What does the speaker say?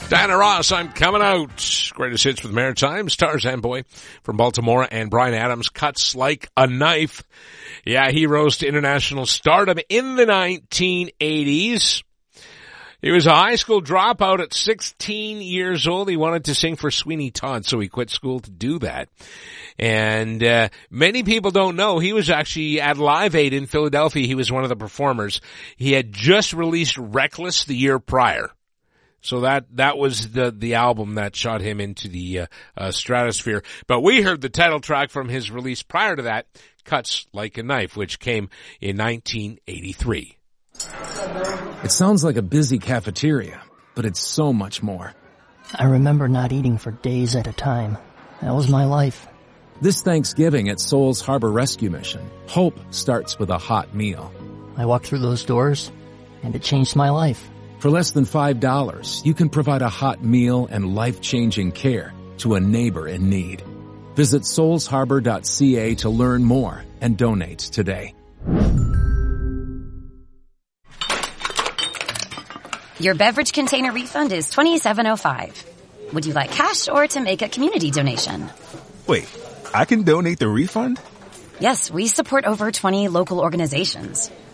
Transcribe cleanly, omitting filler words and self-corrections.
Diana Ross, I'm coming out. Greatest hits with Maritimes. Tarzan Boy from Baltimore, and Bryan Adams, Cuts Like a Knife. Yeah, he rose to international stardom in the 1980s. He was a high school dropout at 16 years old. He wanted to sing for Sweeney Todd, so he quit school to do that. And many people don't know, he was actually at Live Aid in Philadelphia. He was one of the performers. He had just released Reckless the year prior. So that was the album that shot him into the stratosphere. But we heard the title track from his release prior to that, Cuts Like a Knife, which came in 1983. It sounds like a busy cafeteria, but it's so much more. I remember not eating for days at a time. That was my life. This Thanksgiving at Souls Harbor Rescue Mission, hope starts with a hot meal. I walked through those doors, and it changed my life. For less than $5, you can provide a hot meal and life-changing care to a neighbor in need. Visit soulsharbor.ca to learn more and donate today. Your beverage container refund is $27.05. Would you like cash or to make a community donation? Wait, I can donate the refund? Yes, we support over 20 local organizations.